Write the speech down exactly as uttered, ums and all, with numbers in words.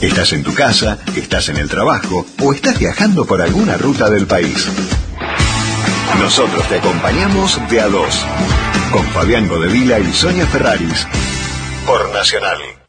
Estás en tu casa, estás en el trabajo o estás viajando por alguna ruta del país. Nosotros te acompañamos de a dos, con Fabián Godevila y Sonia Ferraris, por Nacional.